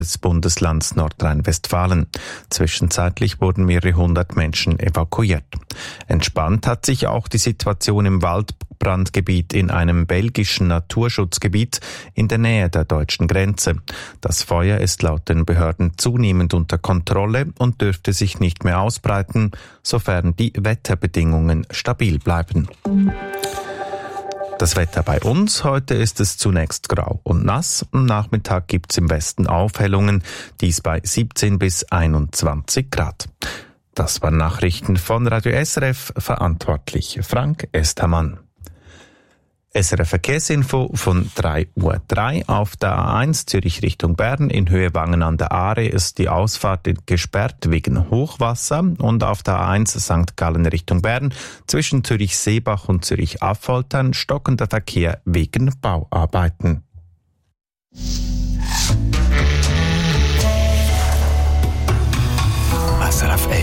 des Bundeslands Nordrhein-Westfalen. Zwischenzeitlich wurden mehrere hundert Menschen evakuiert. Entspannt hat sich auch die Situation im Waldbrandgebiet in einem belgischen Naturschutzgebiet in der Nähe der deutschen Grenze. Das Feuer ist laut den Behörden zunehmend unter Kontrolle und dürfte sich nicht mehr ausbreiten, sofern die Wetterbedingungen stabil bleiben. Das Wetter bei uns. Heute ist es zunächst grau und nass. Am Nachmittag gibt es im Westen Aufhellungen, dies bei 17 bis 21 Grad. Das waren Nachrichten von Radio SRF, verantwortlich Frank Estermann. SRF Verkehrsinfo von 3:03 Uhr. Auf der A1 Zürich Richtung Bern in Höhe Wangen an der Aare ist die Ausfahrt gesperrt wegen Hochwasser, und auf der A1 St. Gallen Richtung Bern zwischen Zürich-Seebach und Zürich-Affoltern stockender Verkehr wegen Bauarbeiten. SRF